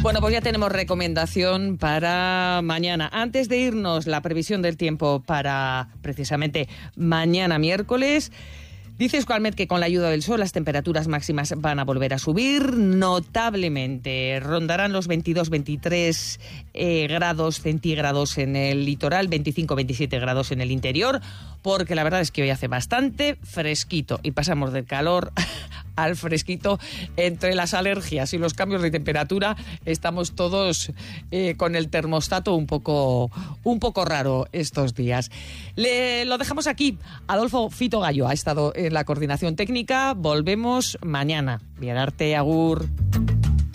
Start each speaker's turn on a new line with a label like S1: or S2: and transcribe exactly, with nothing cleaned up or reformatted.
S1: Bueno, pues ya tenemos recomendación para mañana. Antes de irnos, la previsión del tiempo para precisamente mañana miércoles. Dice Euskalmet que con la ayuda del sol las temperaturas máximas van a volver a subir notablemente. Rondarán los veintidós veintitrés eh, grados centígrados en el litoral, veinticinco veintisiete grados en el interior, porque la verdad es que hoy hace bastante fresquito y pasamos del calor al fresquito. Entre las alergias y los cambios de temperatura estamos todos eh, con el termostato un poco, un poco raro estos días. Le, lo dejamos aquí. Adolfo Fito Gallo ha estado en la coordinación técnica. Volvemos mañana. Bien arte, agur.